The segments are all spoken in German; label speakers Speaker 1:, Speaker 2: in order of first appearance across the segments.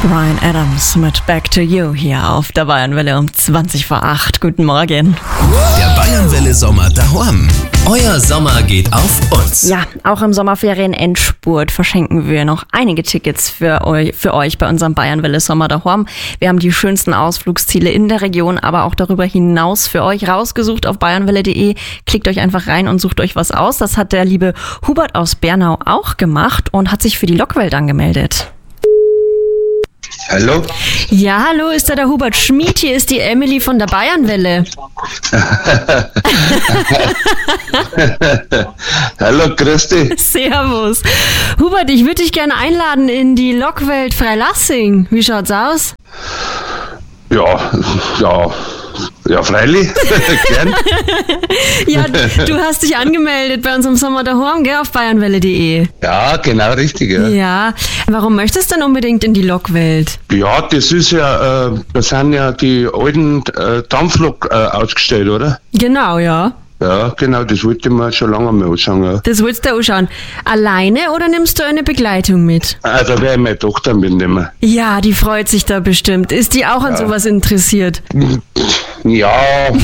Speaker 1: Bryan Adams mit Back to You hier auf der Bayernwelle um 20:08. Guten Morgen.
Speaker 2: Der Bayernwelle Sommer daheim. Euer Sommer geht auf uns.
Speaker 1: Ja, auch im Sommerferien-Endspurt verschenken wir noch einige Tickets für euch bei unserem Bayernwelle Sommer daheim. Wir haben die schönsten Ausflugsziele in der Region, aber auch darüber hinaus für euch rausgesucht auf bayernwelle.de. Klickt euch einfach rein und sucht euch was aus. Das hat der liebe Hubert aus Bernau auch gemacht und hat sich für die Lockwelt angemeldet.
Speaker 3: Hallo?
Speaker 1: Ja, hallo, ist da der Hubert Schmid? Hier ist die Emily von der Bayernwelle.
Speaker 3: Hallo, grüß dich.
Speaker 1: Servus. Hubert, ich würde dich gerne einladen in die Lockwelt Freilassing. Wie schaut's aus?
Speaker 3: Ja, freilich. Gern.
Speaker 1: Ja, du hast dich angemeldet bei unserem Sommer daheim, gell, auf bayernwelle.de.
Speaker 3: Ja, genau, richtig. Ja,
Speaker 1: Ja, warum möchtest du denn unbedingt in die Lockwelt?
Speaker 3: ja, das ist ja, da sind ja die alten Dampflok ausgestellt, oder?
Speaker 1: Genau, ja.
Speaker 3: Ja, genau, das wollte ich mir schon lange mal anschauen. Ja.
Speaker 1: Das willst du anschauen. Alleine oder nimmst du eine Begleitung mit?
Speaker 3: Da werde ich meine Tochter mitnehmen.
Speaker 1: Ja, die freut sich da bestimmt. Ist die auch an sowas interessiert?
Speaker 3: Ja.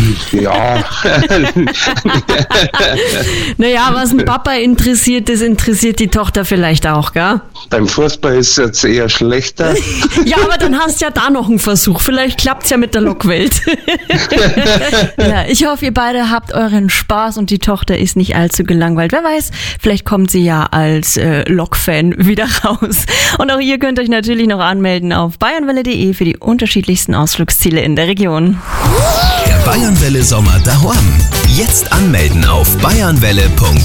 Speaker 1: Naja, was ein Papa interessiert, das interessiert die Tochter vielleicht auch, gell?
Speaker 3: Beim Fußball ist es jetzt eher schlechter.
Speaker 1: Ja, aber dann hast du ja da noch einen Versuch. Vielleicht klappt's ja mit der Lockwelt. Ja, ich hoffe, ihr beide habt euren Spaß und die Tochter ist nicht allzu gelangweilt. Wer weiß, vielleicht kommt sie ja als Lok-Fan wieder raus. Und auch ihr könnt euch natürlich noch anmelden auf bayernwelle.de für die unterschiedlichsten Ausflugsziele in der Region.
Speaker 2: Der Bayernwelle Sommer daheim. Jetzt anmelden auf bayernwelle.de.